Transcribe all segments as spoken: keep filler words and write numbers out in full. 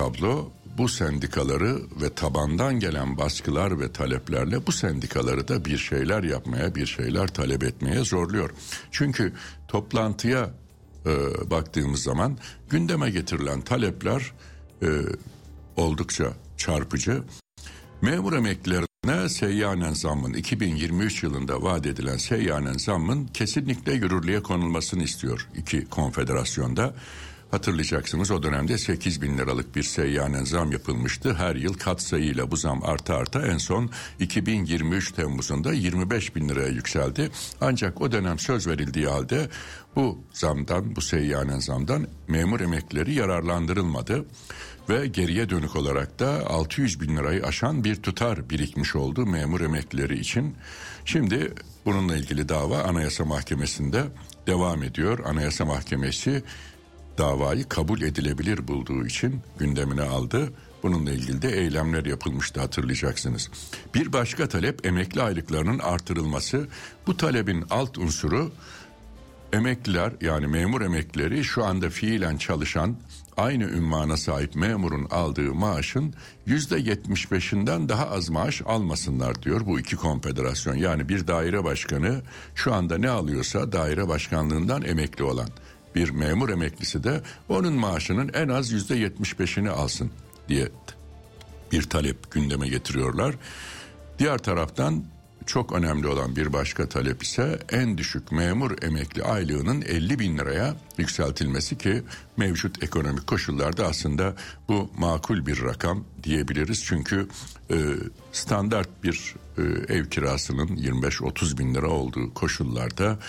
tablo bu sendikaları ve tabandan gelen baskılar ve taleplerle bu sendikaları da bir şeyler yapmaya, bir şeyler talep etmeye zorluyor. Çünkü toplantıya e, baktığımız zaman gündeme getirilen talepler e, oldukça çarpıcı. Memur emeklilerine seyyanen zammın, iki bin yirmi üç yılında vaat edilen seyyanen zammın kesinlikle yürürlüğe konulmasını istiyor iki konfederasyonda. Hatırlayacaksınız, o dönemde sekiz bin liralık bir seyyanen zam yapılmıştı. Her yıl katsayıyla bu zam arta arta en son iki bin yirmi üç Temmuz'unda yirmi beş bin liraya yükseldi. Ancak o dönem söz verildiği halde bu zamdan, bu seyyanen zamdan memur emeklileri yararlandırılmadı. Ve geriye dönük olarak da altı yüz bin lirayı aşan bir tutar birikmiş oldu memur emeklileri için. Şimdi bununla ilgili dava Anayasa Mahkemesi'nde devam ediyor. Anayasa Mahkemesi davayı kabul edilebilir bulduğu için gündemine aldı. Bununla ilgili de eylemler yapılmıştı, hatırlayacaksınız. Bir başka talep emekli aylıklarının artırılması. Bu talebin alt unsuru emekliler, yani memur emeklileri şu anda fiilen çalışan aynı ünvana sahip memurun aldığı maaşın yüzde yetmiş beşinden daha az maaş almasınlar diyor bu iki konfederasyon. Yani bir daire başkanı şu anda ne alıyorsa daire başkanlığından emekli olan bir memur emeklisi de onun maaşının en az yüzde yetmiş beşini alsın diye bir talep gündeme getiriyorlar. Diğer taraftan çok önemli olan bir başka talep ise en düşük memur emekli aylığının elli bin liraya yükseltilmesi ki mevcut ekonomik koşullarda aslında bu makul bir rakam diyebiliriz. Çünkü e, standart bir e, ev kirasının yirmi beş otuz bin lira olduğu koşullarda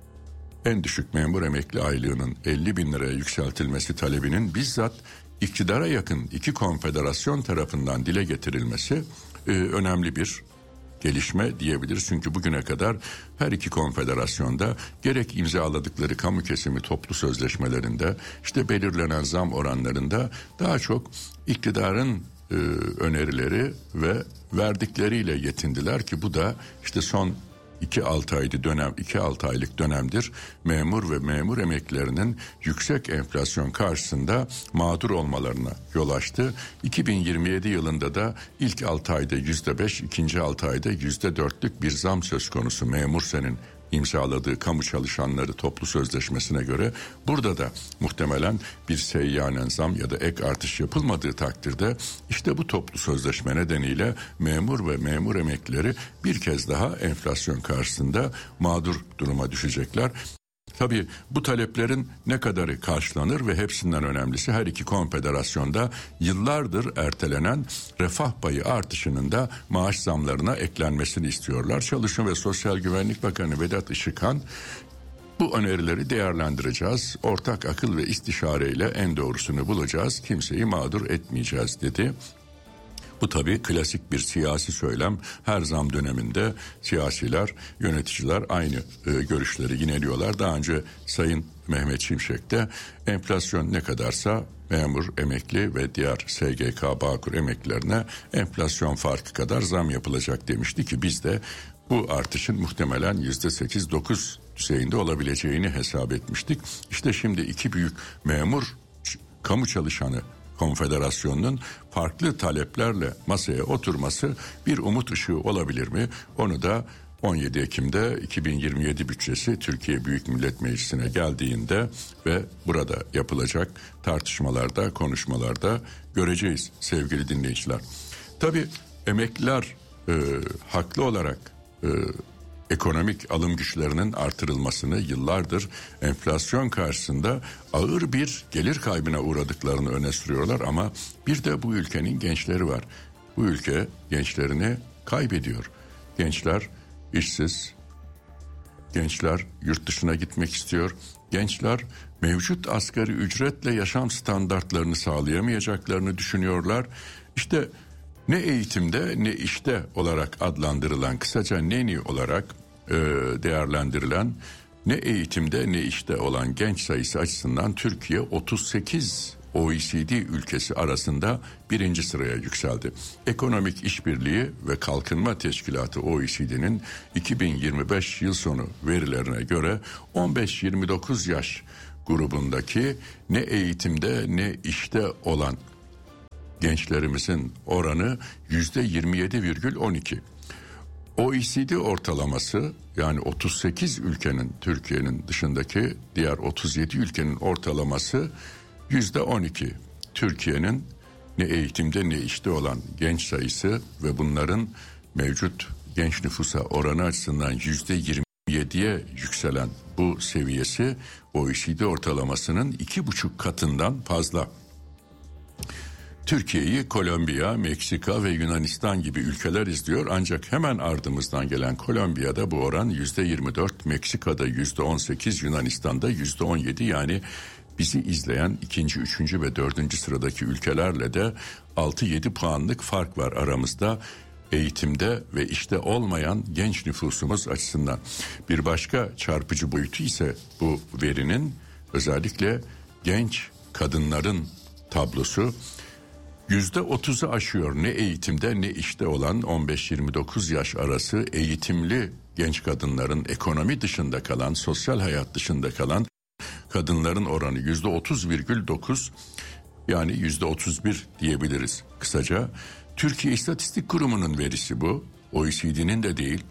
en düşük memur emekli aylığının elli bin liraya yükseltilmesi talebinin bizzat iktidara yakın iki konfederasyon tarafından dile getirilmesi e, önemli bir gelişme diyebiliriz. Çünkü bugüne kadar her iki konfederasyonda gerek imzaladıkları kamu kesimi toplu sözleşmelerinde, işte belirlenen zam oranlarında daha çok iktidarın e, önerileri ve verdikleriyle yetindiler ki bu da işte son iki altı aydı dönem, iki altı aylık dönemdir memur ve memur emeklilerinin yüksek enflasyon karşısında mağdur olmalarına yol açtı. iki bin yirmi yedi yılında da ilk altı ayda yüzde beş, ikinci altı ayda yüzde dörtlük bir zam söz konusu memur senin imzaladığı kamu çalışanları toplu sözleşmesine göre. Burada da muhtemelen bir seyyanen zam ya da ek artış yapılmadığı takdirde işte bu toplu sözleşme nedeniyle memur ve memur emeklileri bir kez daha enflasyon karşısında mağdur duruma düşecekler. Tabii bu taleplerin ne kadarı karşılanır ve hepsinden önemlisi her iki konfederasyonda yıllardır ertelenen refah payı artışının da maaş zamlarına eklenmesini istiyorlar. Çalışma ve Sosyal Güvenlik Bakanı Vedat Işıkhan bu önerileri değerlendireceğiz, ortak akıl ve istişareyle en doğrusunu bulacağız, kimseyi mağdur etmeyeceğiz dedi. Bu tabii klasik bir siyasi söylem. Her zam döneminde siyasiler, yöneticiler aynı e, görüşleri yineliyorlar. Daha önce Sayın Mehmet Şimşek de enflasyon ne kadarsa memur, emekli ve diğer S G K, Bağkur emeklilerine enflasyon farkı kadar zam yapılacak demişti ki biz de bu artışın muhtemelen yüzde sekiz dokuz düzeyinde olabileceğini hesap etmiştik. İşte şimdi iki büyük memur kamu çalışanı konfederasyonunun farklı taleplerle masaya oturması bir umut ışığı olabilir mi? Onu da on yedi Ekim'de iki bin yirmi yedi bütçesi Türkiye Büyük Millet Meclisi'ne geldiğinde ve burada yapılacak tartışmalarda, konuşmalarda göreceğiz sevgili dinleyiciler. Tabii emekliler e, haklı olarak e, ekonomik alım güçlerinin artırılmasını, yıllardır enflasyon karşısında ağır bir gelir kaybına uğradıklarını öne sürüyorlar ama bir de bu ülkenin gençleri var. Bu ülke gençlerini kaybediyor. Gençler işsiz, gençler yurt dışına gitmek istiyor. Gençler mevcut asgari ücretle yaşam standartlarını sağlayamayacaklarını düşünüyorlar. İşte ne eğitimde ne işte olarak adlandırılan, kısaca neni olarak e, değerlendirilen, ne eğitimde ne işte olan genç sayısı açısından Türkiye otuz sekiz O E C D ülkesi arasında birinci sıraya yükseldi. Ekonomik İşbirliği ve Kalkınma Teşkilatı O E C D'nin iki bin yirmi beş yıl sonu verilerine göre on beş yirmi dokuz yaş grubundaki ne eğitimde ne işte olan gençlerimizin oranı yüzde yirmi yedi virgül on iki. O E C D ortalaması, yani otuz sekiz ülkenin, Türkiye'nin dışındaki diğer otuz yedi ülkenin ortalaması yüzde on iki. Türkiye'nin ne eğitimde ne işte olan genç sayısı ve bunların mevcut genç nüfusa oranı açısından yüzde yirmi yediye yükselen bu seviyesi O E C D ortalamasının iki buçuk katından fazla. Türkiye'yi Kolombiya, Meksika ve Yunanistan gibi ülkeler izliyor, ancak hemen ardımızdan gelen Kolombiya'da bu oran yüzde yirmi dört, Meksika'da yüzde on sekiz, Yunanistan'da yüzde on yedi. Yani bizi izleyen ikinci, üçüncü ve dördüncü sıradaki ülkelerle de altı yedi puanlık fark var aramızda. Eğitimde ve işte olmayan genç nüfusumuz açısından. Bir başka çarpıcı boyutu ise bu verinin özellikle genç kadınların tablosu. Yüzde otuzu aşıyor ne eğitimde ne işte olan on beş yirmi dokuz yaş arası eğitimli genç kadınların, ekonomi dışında kalan, sosyal hayat dışında kalan kadınların oranı yüzde otuz virgül dokuz, yani yüzde otuz bir diyebiliriz kısaca. Türkiye İstatistik Kurumu'nun verisi bu, O E C D'nin de değil.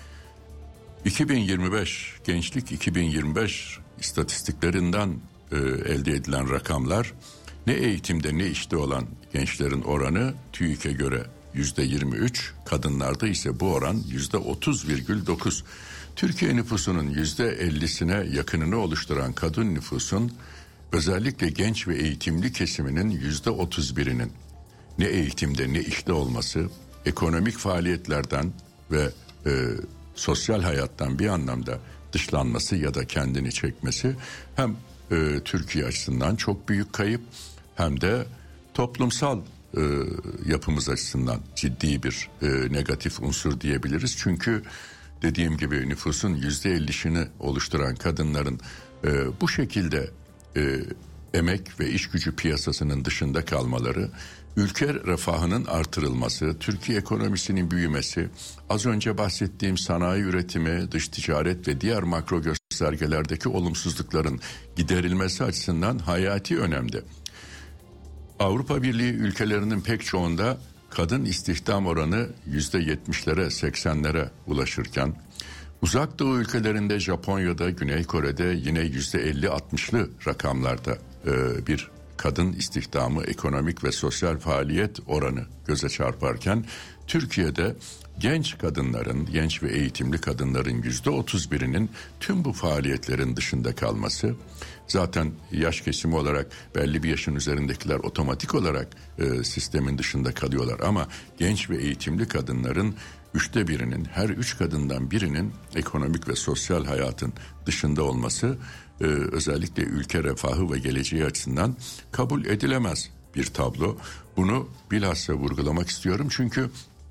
iki bin yirmi beş Gençlik iki bin yirmi beş istatistiklerinden e, elde edilen rakamlar, ne eğitimde ne işte olan gençlerin oranı TÜİK'e göre yüzde yirmi üç, kadınlarda ise bu oran yüzde otuz virgül dokuz. Türkiye nüfusunun yüzde ellisine yakınını oluşturan kadın nüfusun özellikle genç ve eğitimli kesiminin yüzde otuz birinin ne eğitimde ne işte olması, ekonomik faaliyetlerden ve e, sosyal hayattan bir anlamda dışlanması ya da kendini çekmesi hem e, Türkiye açısından çok büyük kayıp, hem de toplumsal e, yapımız açısından ciddi bir e, negatif unsur diyebiliriz. Çünkü dediğim gibi nüfusun yüzde ellisini oluşturan kadınların e, bu şekilde e, emek ve iş gücü piyasasının dışında kalmaları, ülke refahının artırılması, Türkiye ekonomisinin büyümesi, az önce bahsettiğim sanayi üretimi, dış ticaret ve diğer makro göstergelerdeki olumsuzlukların giderilmesi açısından hayati önemde. Avrupa Birliği ülkelerinin pek çoğunda kadın istihdam oranı yüzde yetmişlere, seksenlere ulaşırken, Uzak Doğu ülkelerinde, Japonya'da, Güney Kore'de yine yüzde elli altmışlı rakamlarda e, bir kadın istihdamı, ekonomik ve sosyal faaliyet oranı göze çarparken, Türkiye'de genç kadınların, genç ve eğitimli kadınların yüzde otuz birinin tüm bu faaliyetlerin dışında kalması, zaten yaş kesimi olarak belli bir yaşın üzerindekiler otomatik olarak e, sistemin dışında kalıyorlar, ama genç ve eğitimli kadınların üçte birinin, her üç kadından birinin ekonomik ve sosyal hayatın dışında olması e, özellikle ülke refahı ve geleceği açısından kabul edilemez bir tablo. Bunu bilhassa vurgulamak istiyorum, çünkü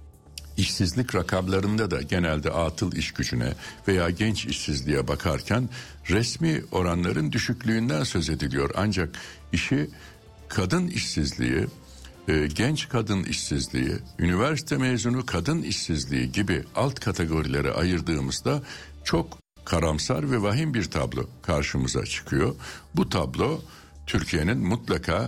İşsizlik rakamlarında da genelde atıl iş gücüne veya genç işsizliğe bakarken resmi oranların düşüklüğünden söz ediliyor. Ancak işi kadın işsizliği, e, genç kadın işsizliği, üniversite mezunu kadın işsizliği gibi alt kategorilere ayırdığımızda çok karamsar ve vahim bir tablo karşımıza çıkıyor. Bu tablo Türkiye'nin mutlaka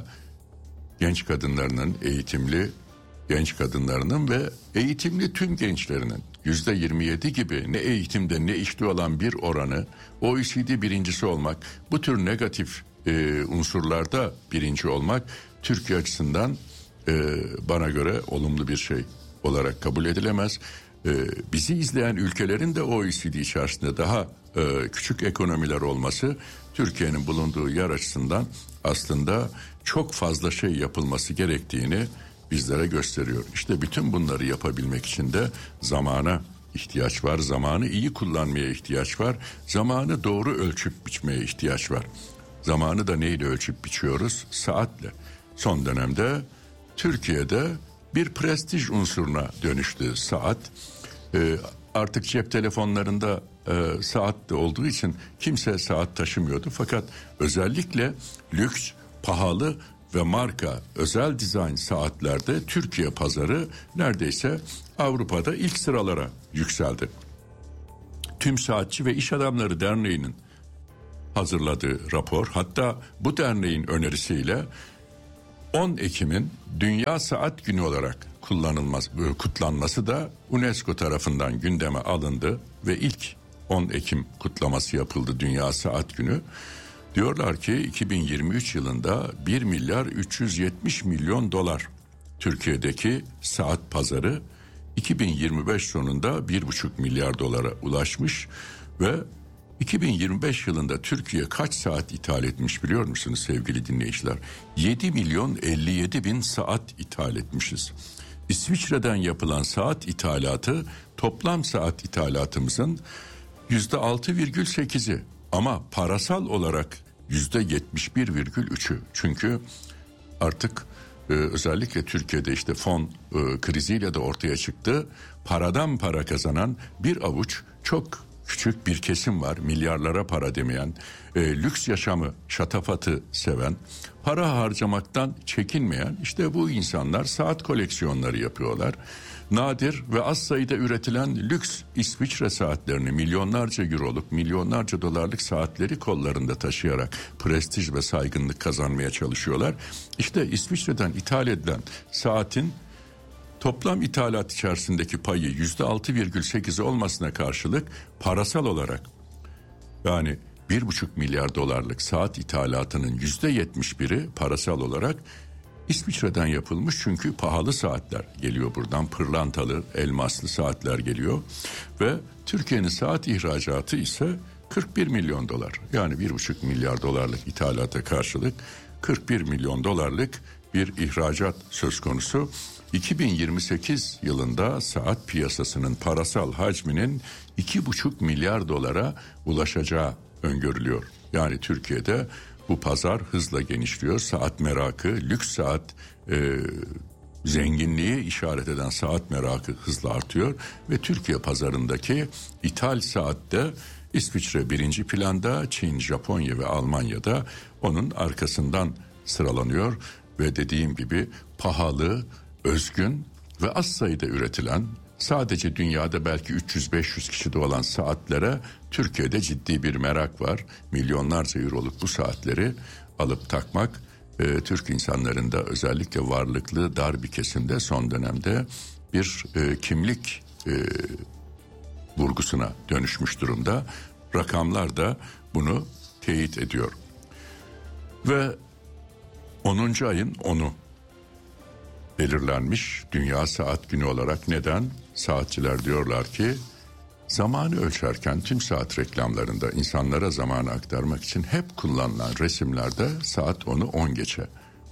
genç kadınlarının, eğitimli genç kadınlarının ve eğitimli tüm gençlerinin yüzde yirmi yedi gibi ne eğitimde ne işte olan bir oranı, O E C D birincisi olmak, bu tür negatif e, unsurlarda birinci olmak Türkiye açısından e, bana göre olumlu bir şey olarak kabul edilemez. E, bizi izleyen ülkelerin de O E C D içerisinde daha e, küçük ekonomiler olması, Türkiye'nin bulunduğu yer açısından aslında çok fazla şey yapılması gerektiğini bizlere gösteriyor. İşte bütün bunları yapabilmek için de zamana ihtiyaç var. Zamanı iyi kullanmaya ihtiyaç var. Zamanı doğru ölçüp biçmeye ihtiyaç var. Zamanı da neyle ölçüp biçiyoruz? Saatle. Son dönemde Türkiye'de bir prestij unsuruna dönüştü saat. Ee, artık cep telefonlarında e, saat de olduğu için kimse saat taşımıyordu. Fakat özellikle lüks, pahalı ve marka özel dizayn saatlerde Türkiye pazarı neredeyse Avrupa'da ilk sıralara yükseldi. Tüm Saatçi ve İş Adamları Derneği'nin hazırladığı rapor, hatta bu derneğin önerisiyle on Ekim'in Dünya Saat Günü olarak kullanılması, kutlanması da UNESCO tarafından gündeme alındı ve ilk on Ekim kutlaması yapıldı Dünya Saat Günü. Diyorlar ki iki bin yirmi üç yılında bir milyar üç yüz yetmiş milyon dolar Türkiye'deki saat pazarı iki bin yirmi beş sonunda bir buçuk milyar dolara ulaşmış ve iki bin yirmi beş yılında Türkiye kaç saat ithal etmiş biliyor musunuz sevgili dinleyiciler? yedi milyon elli yedi bin saat ithal etmişiz. İsviçre'den yapılan saat ithalatı toplam saat ithalatımızın yüzde altı virgül sekizi ama parasal olarak yüzde yetmiş bir virgül üçü. Çünkü artık e, özellikle Türkiye'de işte fon e, kriziyle de ortaya çıktı. Paradan para kazanan bir avuç çok küçük bir kesim var. Milyarlara para demeyen, e, lüks yaşamı, şatafatı seven, para harcamaktan çekinmeyen işte bu insanlar saat koleksiyonları yapıyorlar. Nadir ve az sayıda üretilen lüks İsviçre saatlerini milyonlarca euroluk, milyonlarca dolarlık saatleri kollarında taşıyarak prestij ve saygınlık kazanmaya çalışıyorlar. İşte İsviçre'den ithal edilen saatin toplam ithalat içerisindeki payı yüzde altı virgül sekiz olmasına karşılık parasal olarak yani bir buçuk milyar dolarlık saat ithalatının yüzde yetmiş biri parasal olarak İsviçre'den yapılmış, çünkü pahalı saatler geliyor buradan, pırlantalı, elmaslı saatler geliyor ve Türkiye'nin saat ihracatı ise kırk bir milyon dolar, yani bir buçuk milyar dolarlık ithalata karşılık kırk bir milyon dolarlık bir ihracat söz konusu. iki bin yirmi sekiz yılında saat piyasasının parasal hacminin iki buçuk milyar dolara ulaşacağı öngörülüyor. Yani Türkiye'de bu pazar hızla genişliyor. Saat merakı, lüks saat e, zenginliği işaret eden saat merakı hızla artıyor. Ve Türkiye pazarındaki ithal saatte İsviçre birinci planda, Çin, Japonya ve Almanya'da onun arkasından sıralanıyor. Ve dediğim gibi pahalı, özgün ve az sayıda üretilen, sadece dünyada belki üç yüz beş yüz kişide olan saatlere Türkiye'de ciddi bir merak var. Milyonlarca euroluk bu saatleri alıp takmak e, Türk insanlarında, özellikle varlıklı dar bir kesimde son dönemde bir e, kimlik e, vurgusuna dönüşmüş durumda. Rakamlar da bunu teyit ediyor. Ve onuncu ayın onu belirlenmiş Dünya Saat Günü olarak. Neden? Saatçiler diyorlar ki zamanı ölçerken tüm saat reklamlarında insanlara zamanı aktarmak için hep kullanılan resimlerde saat onu on geçe.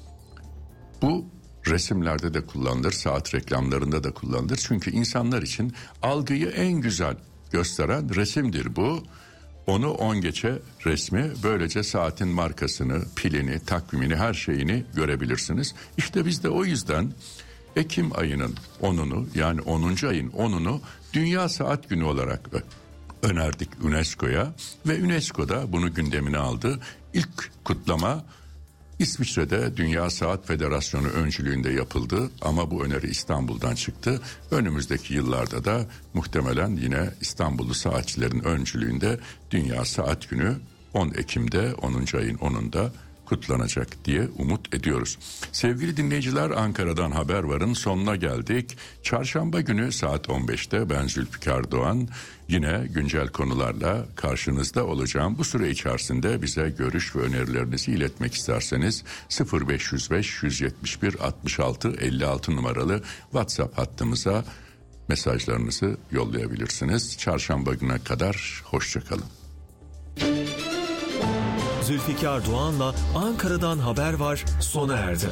Bu resimlerde de kullanılır, saat reklamlarında da kullanılır. Çünkü insanlar için algıyı en güzel gösteren resimdir bu. Onu on geçe resmi, böylece saatin markasını, pilini, takvimini, her şeyini görebilirsiniz. İşte biz de o yüzden Ekim ayının onunu, yani onuncu ayın onunu Dünya Saat Günü olarak önerdik UNESCO'ya ve UNESCO da bunu gündemine aldı. İlk kutlama İsviçre'de Dünya Saat Federasyonu öncülüğünde yapıldı ama bu öneri İstanbul'dan çıktı. Önümüzdeki yıllarda da muhtemelen yine İstanbullu saatçilerin öncülüğünde Dünya Saat Günü on Ekim'de, onuncu ayın onunda kutlanacak diye umut ediyoruz. Sevgili dinleyiciler, Ankara'dan Haber Var'ın sonuna geldik. Çarşamba günü saat on beşte ben Zülfikar Doğan yine güncel konularla karşınızda olacağım. Bu süre içerisinde bize görüş ve önerilerinizi iletmek isterseniz sıfır beş yüz beş yüz yetmiş bir altmış altı elli altı numaralı WhatsApp hattımıza mesajlarınızı yollayabilirsiniz. Çarşamba güne kadar hoşça kalın. Zülfikar Doğan'la Ankara'dan Haber Var sona erdi.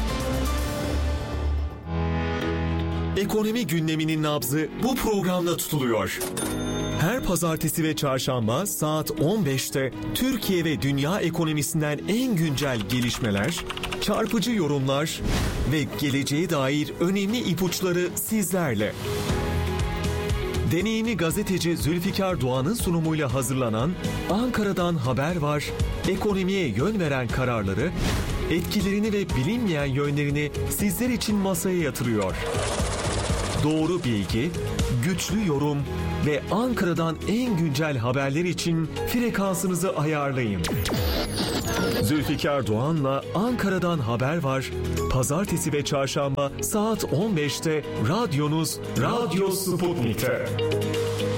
Ekonomi gündeminin nabzı bu programda tutuluyor. Her pazartesi ve çarşamba saat on beşte Türkiye ve dünya ekonomisinden en güncel gelişmeler, çarpıcı yorumlar ve geleceğe dair önemli ipuçları sizlerle. Deneyimli gazeteci Zülfikar Doğan'ın sunumuyla hazırlanan Ankara'dan Haber Var, ekonomiye yön veren kararları, etkilerini ve bilinmeyen yönlerini sizler için masaya yatırıyor. Doğru bilgi, güçlü yorum ve Ankara'dan en güncel haberler için frekansınızı ayarlayın. Zülfikar Doğan'la Ankara'dan haber var. Pazartesi ve çarşamba saat on beşte radyonuz Radyo Sputnik'te.